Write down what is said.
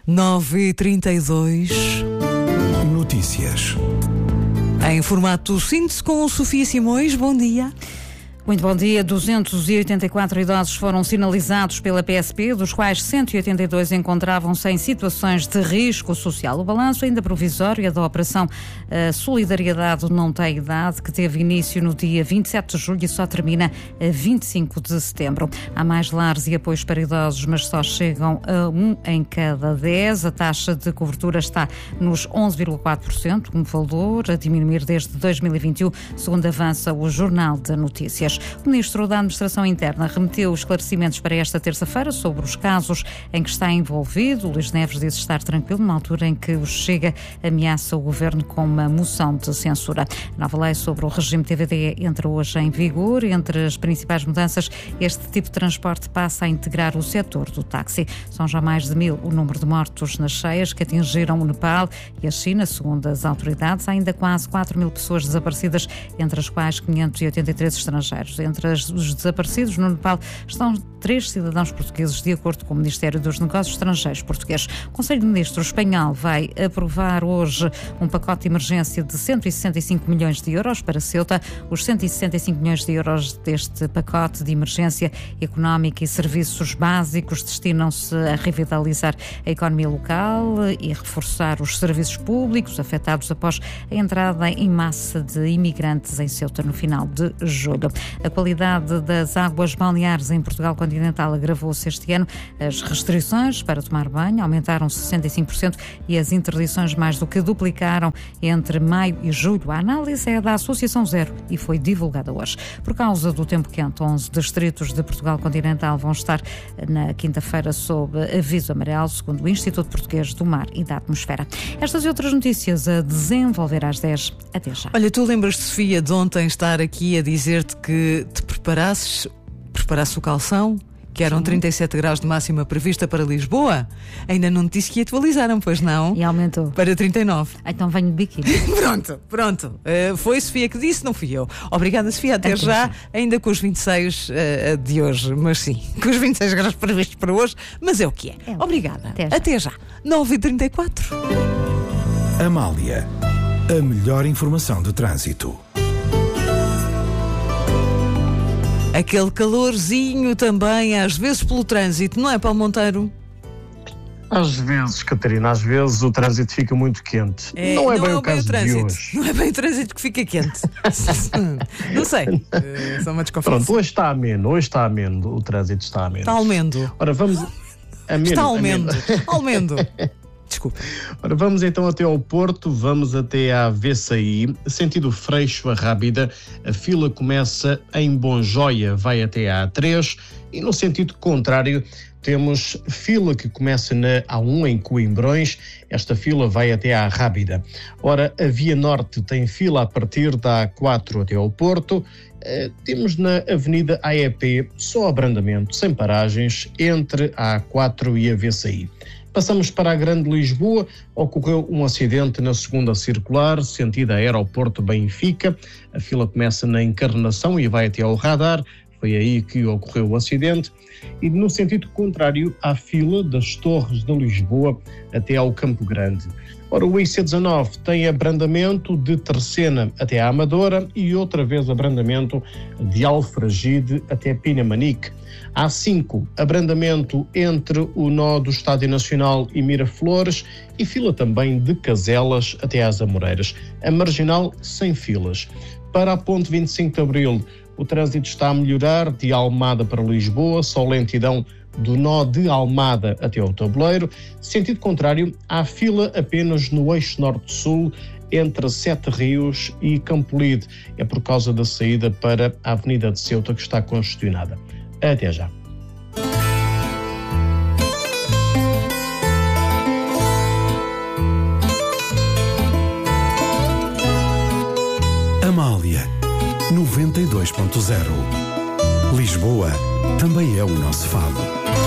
9h32. Notícias. Em formato síntese com Sofia Simões, bom dia. Muito bom dia. 284 idosos foram sinalizados pela PSP, dos quais 182 encontravam-se em situações de risco social. O balanço ainda provisório é da Operação Solidariedade Não Tem Idade, que teve início no dia 27 de julho e só termina a 25 de setembro. Há mais lares e apoios para idosos, mas só chegam a 1 em cada 10. A taxa de cobertura está nos 11,4%, um valor a diminuir desde 2021, segundo avança o Jornal de Notícias. O Ministro da Administração Interna remeteu esclarecimentos para esta terça-feira sobre os casos em que está envolvido. Luís Neves disse estar tranquilo na altura em que o Chega ameaça o Governo com uma moção de censura. A nova lei sobre o regime TVD entra hoje em vigor. Entre as principais mudanças, este tipo de transporte passa a integrar o setor do táxi. São já mais de 1000 o número de mortos nas cheias que atingiram o Nepal e a China, segundo as autoridades. Há ainda quase 4000 pessoas desaparecidas, entre as quais 583 estrangeiros. Entre os desaparecidos no Nepal estão 3 cidadãos portugueses, de acordo com o Ministério dos Negócios Estrangeiros português. O Conselho de Ministros espanhol vai aprovar hoje um pacote de emergência de 165 milhões de euros para Ceuta. Os 165 milhões de euros deste pacote de emergência económica e serviços básicos destinam-se a revitalizar a economia local e reforçar os serviços públicos afetados após a entrada em massa de imigrantes em Ceuta no final de julho. A qualidade das águas balneares em Portugal continental agravou-se este ano. As restrições para tomar banho aumentaram 65% e as interdições mais do que duplicaram entre maio e julho. A análise é da Associação Zero e foi divulgada hoje. Por causa do tempo quente, 11 distritos de Portugal continental vão estar na quinta-feira sob aviso amarelo, segundo o Instituto Português do Mar e da Atmosfera. Estas e outras notícias a desenvolver às 10. Até já. Olha, tu lembras-te, Sofia, de ontem estar aqui a dizer-te que te preparasses o calção, que eram 37 graus de máxima prevista para Lisboa? Ainda não te disse que atualizaram, pois não? E aumentou. Para 39. Então venho de biquíni. Pronto. Foi a Sofia que disse, não fui eu. Obrigada, Sofia. Até já, ainda com os 26 de hoje. Mas sim, com os 26 graus previstos para hoje. Mas é o que é. Obrigada. Até já. 9h34. Amália, a melhor informação de trânsito. Aquele calorzinho também, às vezes pelo trânsito, não é, Paulo Monteiro? Às vezes, Catarina, às vezes o trânsito fica muito quente. Não é bem o caso de hoje. Não é bem o trânsito que fica quente. Não sei. Só uma desconfiança. Pronto, hoje está ameno. O trânsito está ameno. Está almendo. Ora, vamos... Está almendo. Desculpa. Ora, vamos então até ao Porto, vamos até à VCI, sentido Freixo a Rábida. A fila começa em Bonjoia, vai até à A3 e no sentido contrário temos fila que começa na A1 em Coimbrões. Esta fila vai até à Rábida. Ora, a Via Norte tem fila a partir da A4 até ao Porto. Temos na Avenida AEP só abrandamento, sem paragens, entre a A4 e a VCI. Passamos para a Grande Lisboa. Ocorreu um acidente na segunda circular, sentido Aeroporto Benfica. A fila começa na Encarnação e vai até ao Radar. Foi aí que ocorreu o acidente. E no sentido contrário, há fila das Torres de Lisboa até ao Campo Grande. Ora, o IC19 tem abrandamento de Terceira até à Amadora e outra vez abrandamento de Alfragide até Pinamanique. A5, abrandamento entre o nó do Estádio Nacional e Miraflores e fila também de Caselas até às Amoreiras. A Marginal sem filas. Para a ponte 25 de Abril, o trânsito está a melhorar de Almada para Lisboa, só lentidão do nó de Almada até ao Tabuleiro. Sentido contrário, há fila apenas no eixo norte-sul entre Sete Rios e Campolide. É por causa da saída para a Avenida de Ceuta que está congestionada. Até já. Amália 92.0. Lisboa também é o nosso fado.